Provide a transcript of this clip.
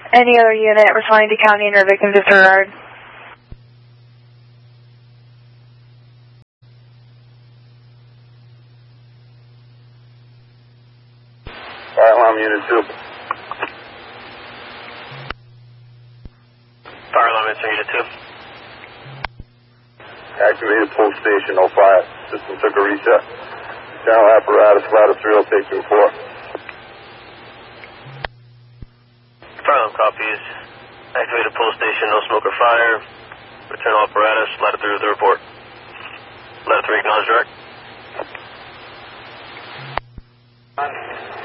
Any other unit responding to county and or victim disregard? Fire alarm unit 2. Fire alarm answer unit 2. Activated pull station, no fire. System took a reset. Channel apparatus, ladder 3 will take you 4. Fire alarm copies. Activated pull station, no smoke or fire. Return all apparatus, ladder 3 with the report. Ladder 3 acknowledge direct.